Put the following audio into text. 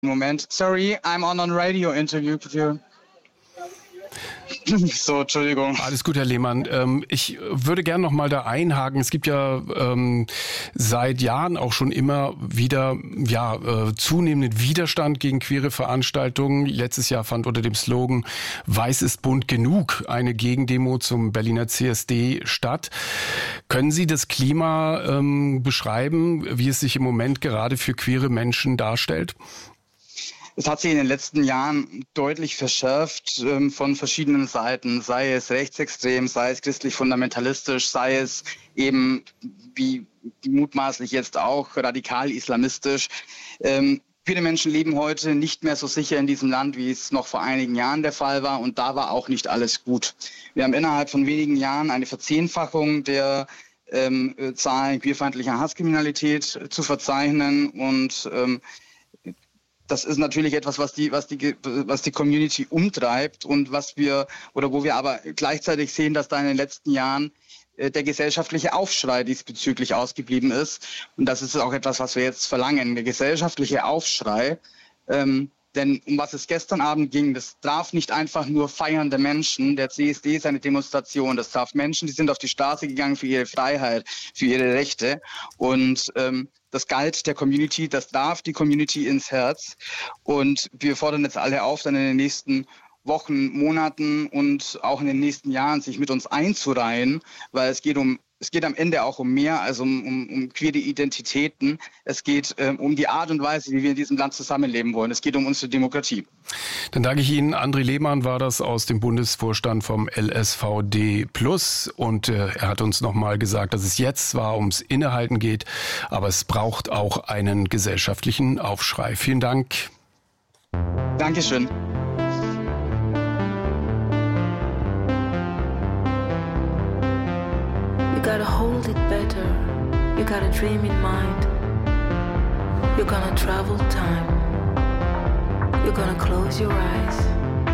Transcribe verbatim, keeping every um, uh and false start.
Moment. Sorry, I'm on a radio interview with you. So, Entschuldigung. Alles gut, Herr Lehmann. Ähm, ich würde gerne noch mal da einhaken. Es gibt ja ähm, seit Jahren auch schon immer wieder ja äh, zunehmenden Widerstand gegen queere Veranstaltungen. Letztes Jahr fand unter dem Slogan "Weiß ist bunt genug" eine Gegendemo zum Berliner C S D statt. Können Sie das Klima ähm, beschreiben, wie es sich im Moment gerade für queere Menschen darstellt? Es hat sich in den letzten Jahren deutlich verschärft ähm, von verschiedenen Seiten, sei es rechtsextrem, sei es christlich-fundamentalistisch, sei es eben, wie mutmaßlich jetzt auch, radikal-islamistisch. Ähm, viele Menschen leben heute nicht mehr so sicher in diesem Land, wie es noch vor einigen Jahren der Fall war, und da war auch nicht alles gut. Wir haben innerhalb von wenigen Jahren eine Verzehnfachung der ähm, Zahlen queerfeindlicher Hasskriminalität zu verzeichnen, und ähm, das ist natürlich etwas, was die, was die, was die Community umtreibt und was wir, oder wo wir aber gleichzeitig sehen, dass da in den letzten Jahren äh, der gesellschaftliche Aufschrei diesbezüglich ausgeblieben ist. Und das ist auch etwas, was wir jetzt verlangen, der gesellschaftliche Aufschrei. Ähm, Denn um was es gestern Abend ging, das traf nicht einfach nur feiernde Menschen. Der C S D ist eine Demonstration. Das traf Menschen, die sind auf die Straße gegangen für ihre Freiheit, für ihre Rechte. Und ähm, das galt der Community, das darf die Community ins Herz. Und wir fordern jetzt alle auf, dann in den nächsten Wochen, Monaten und auch in den nächsten Jahren sich mit uns einzureihen, weil es geht um Es geht am Ende auch um mehr als um, um, um queere Identitäten. Es geht ähm, um die Art und Weise, wie wir in diesem Land zusammenleben wollen. Es geht um unsere Demokratie. Dann danke ich Ihnen. André Lehmann war das aus dem Bundesvorstand vom L S V D Plus. Und äh, er hat uns nochmal gesagt, dass es jetzt zwar ums Innehalten geht, aber es braucht auch einen gesellschaftlichen Aufschrei. Vielen Dank. Dankeschön. You gotta hold it better. You got a dream in mind. You're gonna travel time. You're gonna close your eyes.